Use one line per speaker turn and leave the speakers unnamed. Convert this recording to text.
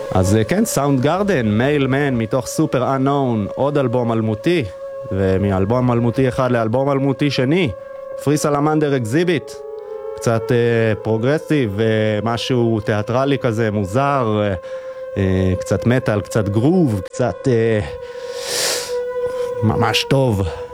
אז כן, סאונד גרדן, מיילמן מתוך סופר אנון, עוד אלבום אלמותי, ומאלבום אלמותי אחד לאלבום אלמותי שני, פרי סלמנדר אקזיביט, קצת פרוגרסיב, משהו תיאטרלי כזה, מוזר, קצת מטל, קצת גרוב, קצת ממש טוב.